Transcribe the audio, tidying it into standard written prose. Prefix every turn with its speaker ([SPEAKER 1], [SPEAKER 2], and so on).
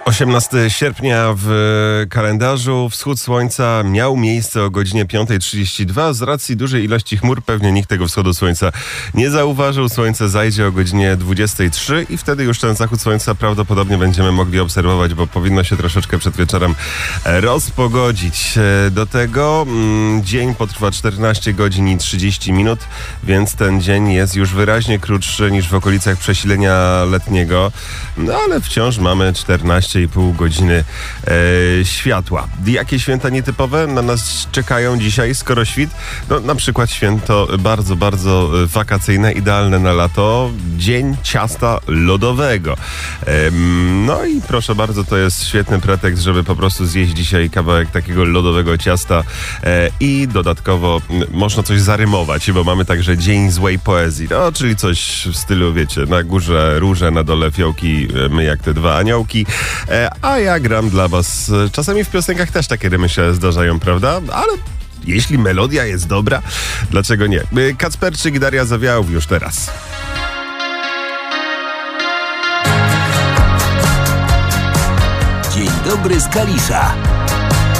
[SPEAKER 1] 18 sierpnia w kalendarzu. Wschód słońca miał miejsce o godzinie 5:32. Z racji dużej ilości chmur pewnie nikt tego wschodu słońca nie zauważył. Słońce zajdzie o godzinie 23 i wtedy już ten zachód słońca prawdopodobnie będziemy mogli obserwować, bo powinno się troszeczkę przed wieczorem rozpogodzić. Do tego dzień potrwa 14 godzin i 30 minut, więc ten dzień jest już wyraźnie krótszy niż w okolicach przesilenia letniego. No ale wciąż mamy 14,5 godziny światła. Jakie święta nietypowe na nas czekają dzisiaj, skoro świt? No, na przykład święto bardzo, bardzo wakacyjne, idealne na lato. Dzień ciasta lodowego. No i proszę bardzo, to jest świetny pretekst, żeby po prostu zjeść dzisiaj kawałek takiego lodowego ciasta i dodatkowo można coś zarymować, bo mamy także dzień złej poezji. No, czyli coś w stylu, wiecie, na górze róże, na dole fiołki, my jak te dwa aniołki. A ja gram dla was. Czasami w piosenkach też takie rymy się zdarzają, prawda? Ale jeśli melodia jest dobra, dlaczego nie? Kacperczyk i Daria Zawiałów już teraz.
[SPEAKER 2] Dzień dobry z Kalisza.